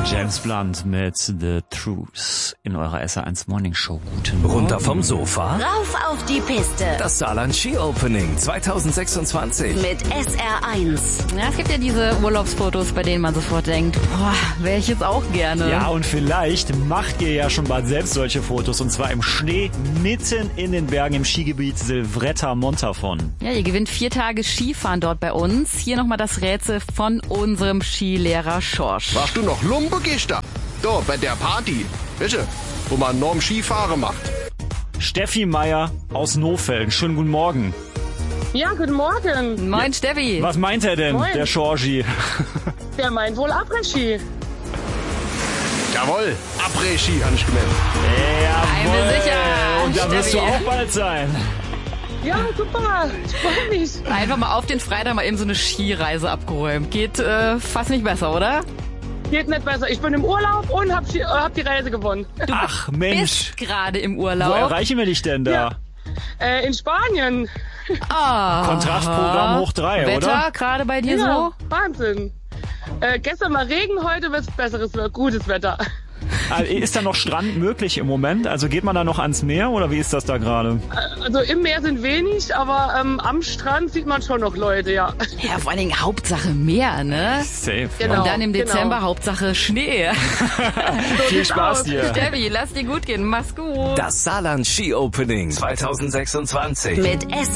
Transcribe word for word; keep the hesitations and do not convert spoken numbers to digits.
James Blunt mit The Truth in eurer S R eins Morning Show. Guten Morgen. Runter vom Sofa. Rauf auf die Piste. Das Saarland Ski Opening zwanzig sechsundzwanzig. Mit S R eins. Ja, es gibt ja diese Urlaubsfotos, bei denen man sofort denkt, boah, wäre ich jetzt auch gerne. Ja, und vielleicht macht ihr ja schon bald selbst solche Fotos, und zwar im Schnee mitten in den Bergen im Skigebiet Silvretta Montafon. Ja, ihr gewinnt vier Tage Skifahren dort bei uns. Hier nochmal das Rätsel von unserem Skilehrer Schorsch. Warst du noch Lumpe gestern? Da, bei der Party. Bitte, wo man Norm Skifahren macht. Steffi Meier aus Nohfelden. Schönen guten Morgen. Ja, guten Morgen. Moin, ja. Steffi. Was meint er denn, Moin. der Schorgi? Der meint wohl Après-Ski. Jawohl, Après-Ski, habe ich gemeint. Bin mir sicher. Und da wirst du Steffi. auch bald sein. Ja, super. Ich freue mich. Einfach mal auf den Freitag mal eben so eine Skireise abgeräumt. Geht äh, fast nicht besser, oder? Geht nicht besser. Ich bin im Urlaub und hab, Ski- äh, hab die Reise gewonnen. Ach Mensch, Bist gerade im wo Urlaub. erreichen wir dich denn da? Ja. Äh, in Spanien. Ah. Kontrastprogramm hoch drei, Wetter oder? gerade bei dir Ja, so? Wahnsinn. Äh, gestern mal Regen, heute wird's besseres, gutes Wetter. Also, ist da noch Strand möglich im Moment? Also geht man da noch ans Meer oder wie ist das da gerade? Also im Meer sind wenig, aber ähm, am Strand sieht man schon noch Leute, ja. Ja, vor allen Dingen Hauptsache Meer, ne? Safe. Genau. Und dann im Dezember genau. Hauptsache Schnee. Viel Spaß aus. dir. Steffi, lass dir gut gehen. Mach's gut. Das Saarland Ski Opening zwanzig sechsundzwanzig. Mit S